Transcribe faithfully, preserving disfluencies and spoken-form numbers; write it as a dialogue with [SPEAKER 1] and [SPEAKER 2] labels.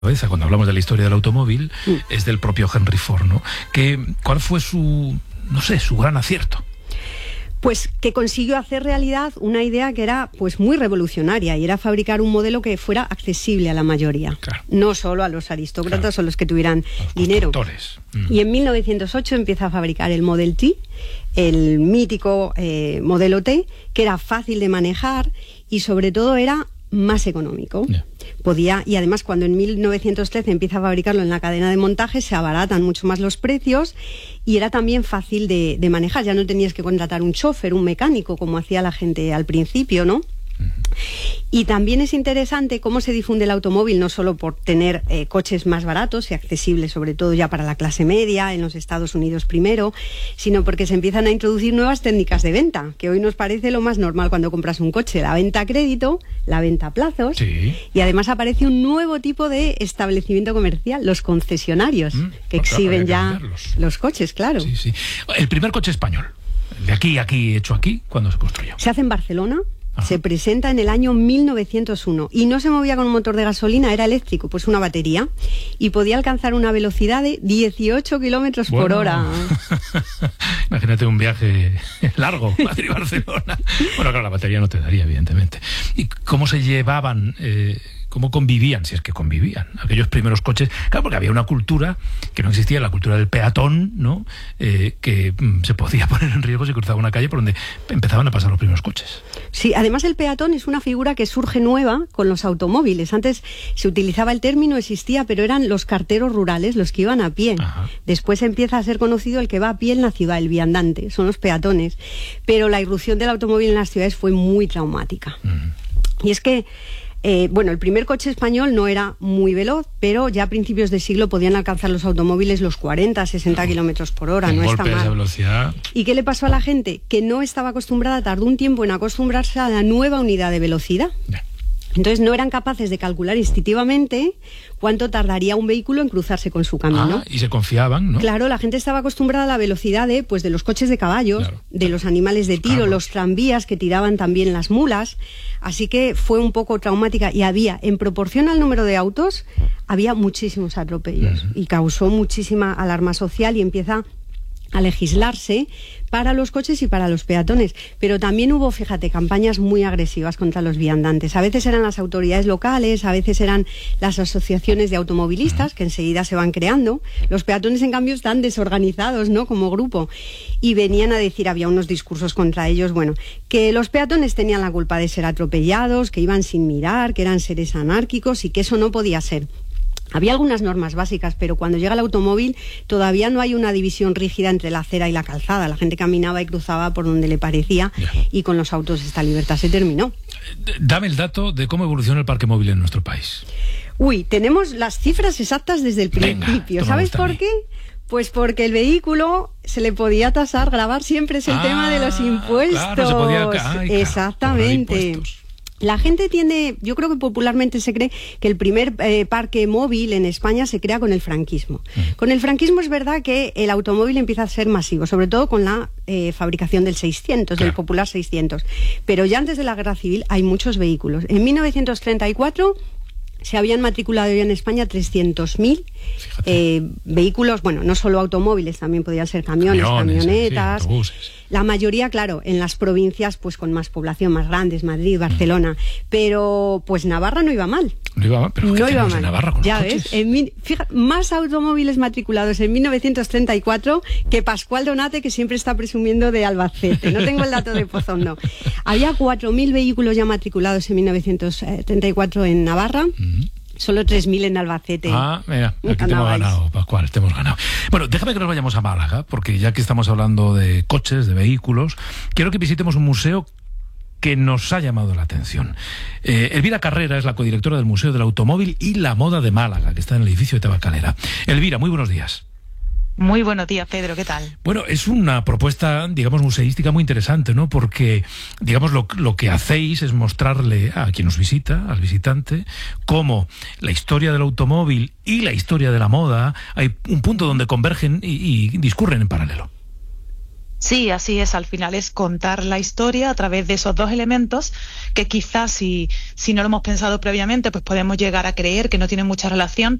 [SPEAKER 1] cuando hablamos de la historia del automóvil, mm. es del propio Henry Ford, ¿no? Que, ¿cuál fue su, no sé, su gran acierto?
[SPEAKER 2] Pues que consiguió hacer realidad una idea que era pues muy revolucionaria, y era fabricar un modelo que fuera accesible a la mayoría, claro. no solo a los aristócratas claro. o los que tuvieran los dinero. Mm. Y en mil novecientos ocho empieza a fabricar el Model T, el mítico eh, modelo T, que era fácil de manejar y sobre todo era más económico. Yeah. Podía, y además cuando en mil novecientos trece empieza a fabricarlo en la cadena de montaje, se abaratan mucho más los precios y era también fácil de, de manejar. Ya no tenías que contratar un chofer, un mecánico, como hacía la gente al principio, ¿no? Y también es interesante cómo se difunde el automóvil, no solo por tener eh, coches más baratos y accesibles, sobre todo ya para la clase media, en los Estados Unidos primero, sino porque se empiezan a introducir nuevas técnicas de venta, que hoy nos parece lo más normal cuando compras un coche, la venta a crédito, la venta a plazos, sí. y además aparece un nuevo tipo de establecimiento comercial, los concesionarios, mm, que exhiben ya los coches, claro.
[SPEAKER 1] Sí, sí. El primer coche español, de aquí, aquí, hecho aquí, ¿cuándo se construyó?
[SPEAKER 2] Se hace en Barcelona. Ajá. Se presenta en el año mil novecientos uno y no se movía con un motor de gasolina, era eléctrico, pues una batería, y podía alcanzar una velocidad de dieciocho kilómetros bueno. por hora.
[SPEAKER 1] Imagínate un viaje largo, Madrid-Barcelona. Bueno, claro, la batería no te daría, evidentemente. ¿Y cómo se llevaban, eh, cómo convivían, si es que convivían, aquellos primeros coches? Claro, porque había una cultura que no existía, la cultura del peatón, ¿no? Eh, que mm, se podía poner en riesgo si cruzaba una calle por donde empezaban a pasar los primeros coches.
[SPEAKER 2] Sí, además el peatón es una figura que surge nueva con los automóviles. Antes se utilizaba el término, existía, pero eran los carteros rurales, los que iban a pie. Ajá. Después empieza a ser conocido el que va a pie en la ciudad, el viandante, son los peatones. Pero la irrupción del automóvil en las ciudades fue muy traumática. Mm. Y es que Eh, bueno, el primer coche español no era muy veloz, pero ya a principios de siglo podían alcanzar los automóviles los cuarenta, sesenta kilómetros por hora.
[SPEAKER 1] Un
[SPEAKER 2] no
[SPEAKER 1] golpe
[SPEAKER 2] está mal.
[SPEAKER 1] De esa velocidad.
[SPEAKER 2] ¿Y qué le pasó a la gente? Que no estaba acostumbrada, tardó un tiempo en acostumbrarse a la nueva unidad de velocidad. Yeah. Entonces no eran capaces de calcular instintivamente cuánto tardaría un vehículo en cruzarse con su camino.
[SPEAKER 1] Ah, y se confiaban, ¿no?
[SPEAKER 2] Claro, la gente estaba acostumbrada a la velocidad de, pues, de los coches de caballos, claro, de los animales de tiro, los tranvías que tiraban también las mulas. Así que fue un poco traumática y había, en proporción al número de autos, había muchísimos atropellos. Uh-huh. Y causó muchísima alarma social y empieza a legislarse para los coches y para los peatones. Pero también hubo, fíjate, campañas muy agresivas contra los viandantes. A veces eran las autoridades locales, a veces eran las asociaciones de automovilistas, que enseguida se van creando. Los peatones, en cambio, están desorganizados, ¿no?, como grupo. Y venían a decir, había unos discursos contra ellos, bueno, que los peatones tenían la culpa de ser atropellados, que iban sin mirar, que eran seres anárquicos y que eso no podía ser. Había algunas normas básicas, pero cuando llega el automóvil todavía no hay una división rígida entre la acera y la calzada. La gente caminaba y cruzaba por donde le parecía, yeah. y con los autos esta libertad se terminó.
[SPEAKER 1] Dame el dato de cómo evoluciona el parque móvil en nuestro país.
[SPEAKER 2] Uy, tenemos las cifras exactas desde el principio. Venga, ¿sabes por qué? Pues porque el vehículo se le podía tasar, grabar siempre es el ah, tema de los impuestos.
[SPEAKER 1] Claro, se podía... Ay,
[SPEAKER 2] exactamente. La gente tiene, yo creo que popularmente se cree que el primer eh, parque móvil en España se crea con el franquismo. Uh-huh. Con el franquismo es verdad que el automóvil empieza a ser masivo, sobre todo con la eh, fabricación del seiscientos, claro. del popular seiscientos. Pero ya antes de la Guerra Civil hay muchos vehículos. En mil novecientos treinta y cuatro se habían matriculado ya en España trescientos mil eh, vehículos, bueno, no solo automóviles, también podían ser camiones, camiones camionetas. Sí, sí, la mayoría, claro, en las provincias pues con más población, más grandes, Madrid, Barcelona. Mm. Pero pues Navarra no iba mal.
[SPEAKER 1] No iba mal, pero
[SPEAKER 2] no
[SPEAKER 1] ¿qué
[SPEAKER 2] iba mal.
[SPEAKER 1] En Navarra con
[SPEAKER 2] ya
[SPEAKER 1] los
[SPEAKER 2] ves, en mi, fija, más automóviles matriculados en mil novecientos treinta y cuatro que Pascual Donate, que siempre está presumiendo de Albacete. No tengo el dato de Pozondo. Había cuatro mil vehículos ya matriculados en mil novecientos treinta y cuatro en Navarra. Mm. Solo tres mil en Albacete.
[SPEAKER 1] Ah, mira, aquí te hemos ganado, Pascual, te hemos ganado. Bueno, déjame que nos vayamos a Málaga, porque ya que estamos hablando de coches, de vehículos, quiero que visitemos un museo que nos ha llamado la atención. Eh, Elvira Carrera es la codirectora del Museo del Automóvil y la Moda de Málaga, que está en el edificio de Tabacalera. Elvira, muy buenos días.
[SPEAKER 3] Muy buenos días, Pedro, ¿qué tal?
[SPEAKER 1] Bueno, es una propuesta, digamos, museística muy interesante, ¿no? Porque, digamos, lo, lo que hacéis es mostrarle a quien nos visita, al visitante, cómo la historia del automóvil y la historia de la moda, hay un punto donde convergen y, y discurren en paralelo.
[SPEAKER 3] Sí, así es. Al final es contar la historia a través de esos dos elementos que quizás si, si no lo hemos pensado previamente, pues podemos llegar a creer que no tienen mucha relación,